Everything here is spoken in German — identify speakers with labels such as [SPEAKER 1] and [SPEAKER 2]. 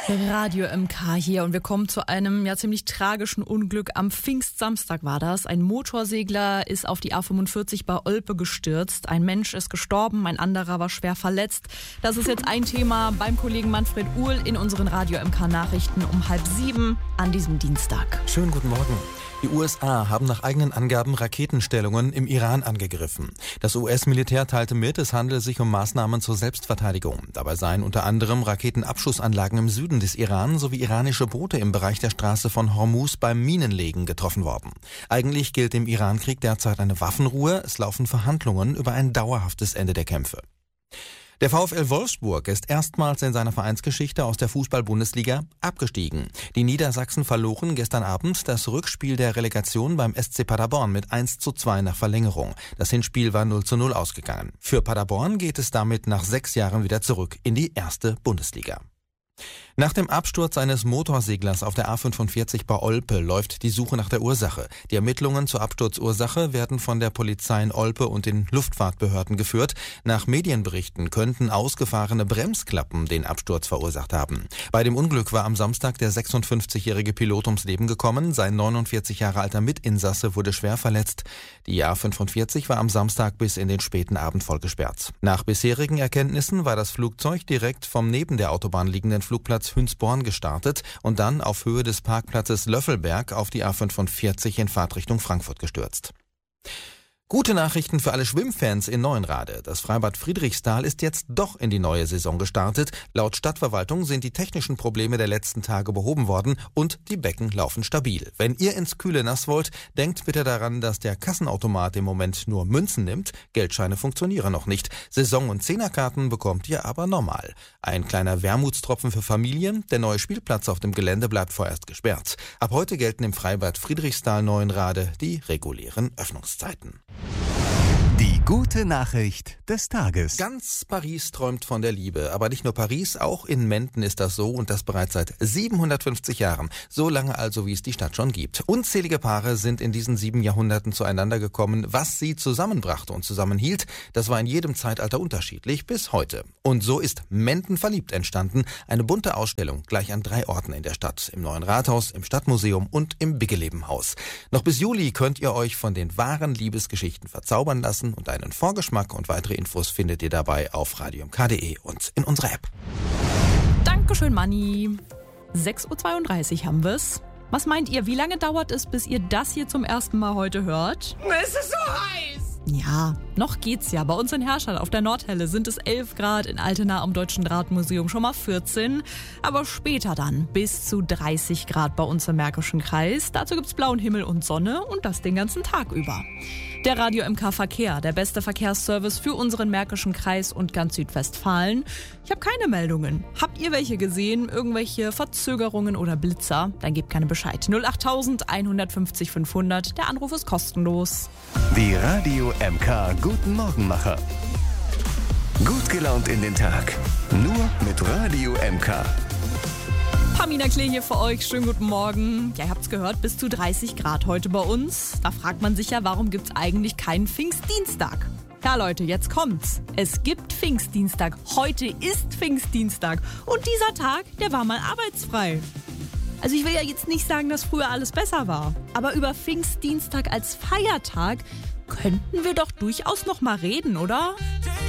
[SPEAKER 1] Radio MK hier und wir kommen zu einem ziemlich tragischen Unglück. Am Pfingstsamstag war das. Ein Motorsegler ist auf die A45 bei Olpe gestürzt. Ein Mensch ist gestorben, ein anderer war schwer verletzt. Das ist jetzt ein Thema beim Kollegen Manfred Uhl in unseren Radio MK Nachrichten um 6:30 an diesem Dienstag.
[SPEAKER 2] Schönen guten Morgen. Die USA haben nach eigenen Angaben Raketenstellungen im Iran angegriffen. Das US-Militär teilte mit, es handele sich um Maßnahmen zur Selbstverteidigung. Dabei seien unter anderem Raketenabschussanlagen im Süden des Iran sowie iranische Boote im Bereich der Straße von Hormuz beim Minenlegen getroffen worden. Eigentlich gilt im Iran-Krieg derzeit eine Waffenruhe. Es laufen Verhandlungen über ein dauerhaftes Ende der Kämpfe. Der VfL Wolfsburg ist erstmals in seiner Vereinsgeschichte aus der Fußball-Bundesliga abgestiegen. Die Niedersachsen verloren gestern Abend das Rückspiel der Relegation beim SC Paderborn mit 1:2 nach Verlängerung. Das Hinspiel war 0:0 ausgegangen. Für Paderborn geht es damit nach 6 Jahren wieder zurück in die erste Bundesliga. Nach dem Absturz eines Motorseglers auf der A45 bei Olpe läuft die Suche nach der Ursache. Die Ermittlungen zur Absturzursache werden von der Polizei in Olpe und den Luftfahrtbehörden geführt. Nach Medienberichten könnten ausgefahrene Bremsklappen den Absturz verursacht haben. Bei dem Unglück war am Samstag der 56-jährige Pilot ums Leben gekommen. Sein 49 Jahre alter Mitinsasse wurde schwer verletzt. Die A45 war am Samstag bis in den späten Abend voll gesperrt. Nach bisherigen Erkenntnissen war das Flugzeug direkt vom neben der Autobahn liegenden Flugplatz Hünsborn gestartet und dann auf Höhe des Parkplatzes Löffelberg auf die A45 in Fahrtrichtung Frankfurt gestürzt. Gute Nachrichten für alle Schwimmfans in Neuenrade. Das Freibad Friedrichsthal ist jetzt doch in die neue Saison gestartet. Laut Stadtverwaltung sind die technischen Probleme der letzten Tage behoben worden und die Becken laufen stabil. Wenn ihr ins kühle Nass wollt, denkt bitte daran, dass der Kassenautomat im Moment nur Münzen nimmt. Geldscheine funktionieren noch nicht. Saison- und Zehnerkarten bekommt ihr aber normal. Ein kleiner Wermutstropfen für Familien. Der neue Spielplatz auf dem Gelände bleibt vorerst gesperrt. Ab heute gelten im Freibad Friedrichsthal Neuenrade die regulären Öffnungszeiten.
[SPEAKER 3] Die gute Nachricht des Tages.
[SPEAKER 2] Ganz Paris träumt von der Liebe. Aber nicht nur Paris, auch in Menden ist das so und das bereits seit 750 Jahren. So lange also, wie es die Stadt schon gibt. Unzählige Paare sind in diesen 7 Jahrhunderten zueinander gekommen. Was sie zusammenbrachte und zusammenhielt, das war in jedem Zeitalter unterschiedlich bis heute. Und so ist Menden verliebt entstanden. Eine bunte Ausstellung gleich an 3 Orten in der Stadt. Im Neuen Rathaus, im Stadtmuseum und im Biggelebenhaus. Noch bis Juli könnt ihr euch von den wahren Liebesgeschichten verzaubern lassen. Und einen Vorgeschmack und weitere Infos findet ihr dabei auf radiomk.de und in unserer App.
[SPEAKER 1] Dankeschön, Manni. 6:32 haben wir's. Was meint ihr, wie lange dauert es, bis ihr das hier zum ersten Mal heute hört?
[SPEAKER 4] Es ist so heiß!
[SPEAKER 1] Ja, noch geht's ja. Bei uns in Herschel auf der Nordhelle sind es 11 Grad, in Altena am Deutschen Drahtmuseum schon mal 14. Aber später dann bis zu 30 Grad bei uns im Märkischen Kreis. Dazu gibt's blauen Himmel und Sonne und das den ganzen Tag über. Der Radio MK Verkehr, der beste Verkehrsservice für unseren Märkischen Kreis und ganz Südwestfalen. Ich habe keine Meldungen. Habt ihr welche gesehen? Irgendwelche Verzögerungen oder Blitzer? Dann gebt gerne Bescheid. 08000 150 500. Der Anruf ist kostenlos.
[SPEAKER 3] Die Radio MK Guten Morgenmacher. Gut gelaunt in den Tag. Nur mit Radio MK.
[SPEAKER 1] Pamina Klee hier für euch. Schönen guten Morgen. Ja, ihr habt's gehört, bis zu 30 Grad heute bei uns. Da fragt man sich ja, warum gibt's eigentlich keinen Pfingstdienstag? Ja, Leute, jetzt kommt's. Es gibt Pfingstdienstag. Heute ist Pfingstdienstag. Und dieser Tag, der war mal arbeitsfrei. Also ich will ja jetzt nicht sagen, dass früher alles besser war. Aber über Pfingstdienstag als Feiertag könnten wir doch durchaus noch mal reden, oder?